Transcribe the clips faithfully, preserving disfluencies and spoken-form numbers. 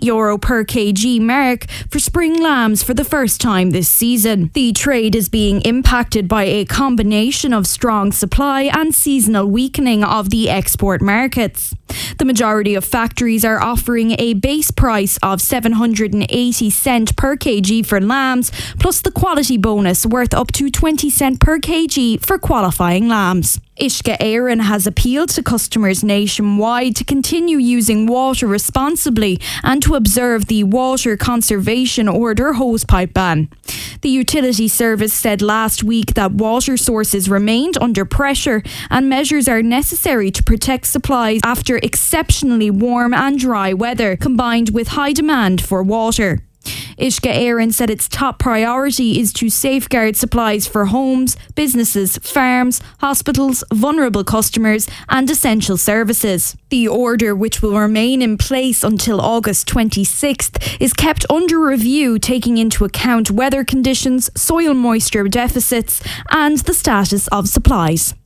euro per kg mark for spring lambs for the first time this season. The trade is being impacted by a combination of strong supply and seasonal weakening of the export markets. The majority of factories are offering a base price of seven hundred eighty cents per kg for lambs, plus the quality bonus worth up to twenty cents per kg for qualifying lambs. Uisce Éireann has appealed to customers nationwide to continue using water responsibly and to observe the Water Conservation Order hosepipe ban. The utility service said last week that water sources remained under pressure and measures are necessary to protect supplies after exceptionally warm and dry weather combined with high demand for water. Uisce Éireann said its top priority is to safeguard supplies for homes, businesses, farms, hospitals, vulnerable customers and essential services. The order, which will remain in place until August twenty-sixth, is kept under review, taking into account weather conditions, soil moisture deficits and the status of supplies.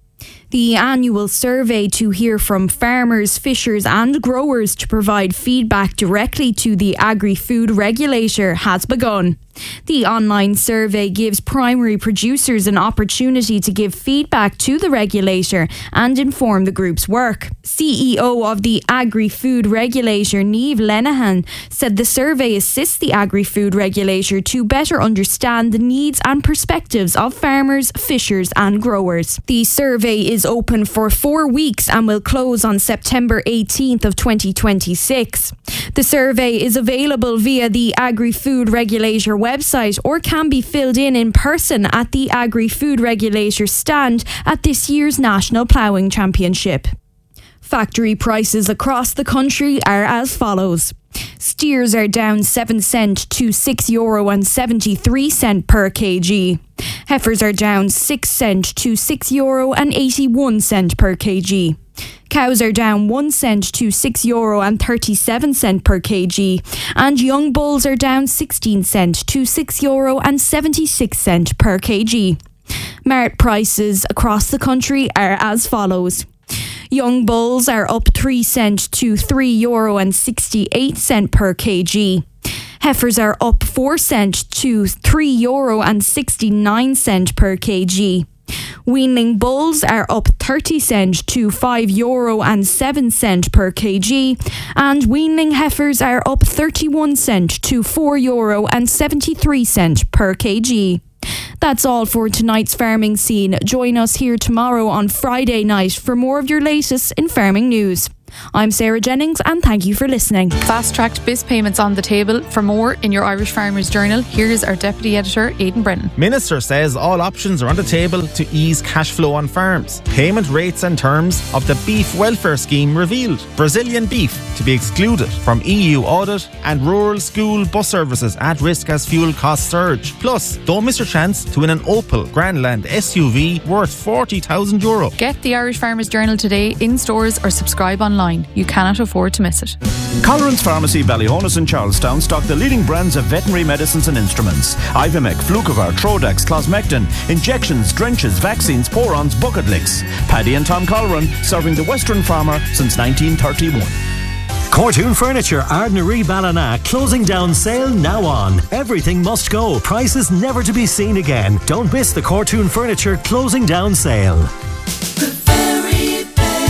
The annual survey to hear from farmers, fishers and growers to provide feedback directly to the Agri-Food Regulator has begun. The online survey gives primary producers an opportunity to give feedback to the regulator and inform the group's work. C E O of the Agri-Food Regulator, Niamh Lenihan, said the survey assists the Agri-Food Regulator to better understand the needs and perspectives of farmers, fishers and growers. The survey is open for four weeks and will close on September eighteenth of twenty twenty-six. The survey is available via the Agri-Food Regulator website or can be filled in in person at the Agri-Food Regulator stand at this year's National Ploughing Championship. Factory prices across the country are as follows. Steers are down seven cents to six euro and seventy-three cents per kg. Heifers are down six cents to six euro and eighty-one cents per kg. Cows are down one cent to six euro and thirty-seven cents per kg, and young bulls are down sixteen cents to six euro and seventy-six cents per kg. Mart prices across the country are as follows. Young bulls are up three cents to three euro and sixty-eight cents per kg. Heifers are up four cents to three euro and sixty-nine cents per kg. Weanling bulls are up thirty cents to five euro and seven cents per kg, and weanling heifers are up thirty-one cents to four euro and seventy-three cents per kg. That's all for tonight's Farming Scene. Join us here tomorrow on Friday night for more of your latest in farming news. I'm Sarah Jennings and thank you for listening. Fast-tracked B I S payments on the table. For more in your Irish Farmers Journal, here's our Deputy Editor, Aidan Brennan. Minister says all options are on the table to ease cash flow on farms. Payment rates and terms of the Beef Welfare Scheme revealed. Brazilian beef to be excluded from E U audit and rural school bus services at risk as fuel costs surge. Plus, don't miss your chance to win an Opel Grandland S U V worth forty thousand euro. Get the Irish Farmers Journal today in stores or subscribe online. You cannot afford to miss it. Colleran's Pharmacy, Ballyhonus and Charlestown stock the leading brands of veterinary medicines and instruments. Ivimec, Flucovar, Trodax, Closmectin, injections, drenches, vaccines, porons, bucket licks. Paddy and Tom Colleran, serving the Western farmer since nineteen thirty-one. Cortoon Furniture, Ardnaree Ballina, closing down sale now on. Everything must go. Prices never to be seen again. Don't miss the Cortoon Furniture closing down sale. The very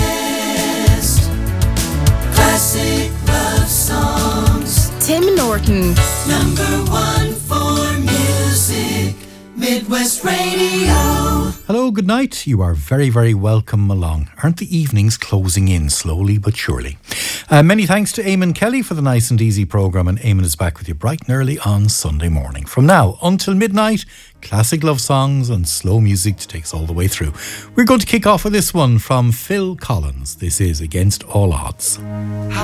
best classic love songs. Tim Norton. Number one for music, Midwest Radio. Hello, good night. You are very, very welcome along. Aren't the evenings closing in slowly but surely? Uh, many thanks to Eamon Kelly for the nice and easy programme, and Eamon is back with you bright and early on Sunday morning. From now until midnight, classic love songs and slow music to take us all the way through. We're going to kick off with this one from Phil Collins. This is Against All Odds.